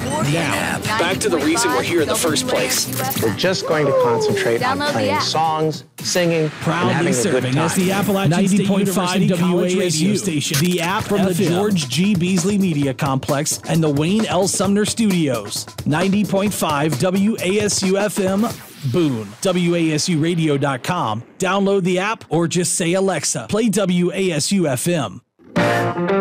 Now, back to the reason we're here in the first place. We're just going to concentrate on playing songs, singing, and Proudly having a good serving time. as the Appalachian State University College radio station. The app from the George G. Beasley Media Complex and the Wayne L. Sumner Studios. 90.5 WASU FM, Boone. WASUradio.com. Download the app or just say, Alexa, play WASU FM.